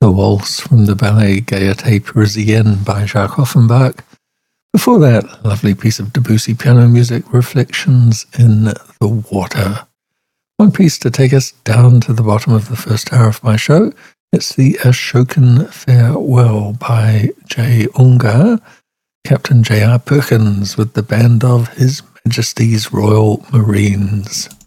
a waltz from the ballet Gaieté Parisienne by Jacques Offenbach. Before that, a lovely piece of Debussy piano music, Reflections in the Water. One piece to take us down to the bottom of the first hour of my show. It's the Ashokan Farewell by J. Ungar, Captain J.R. Perkins with the band of His Majesty's Royal Marines.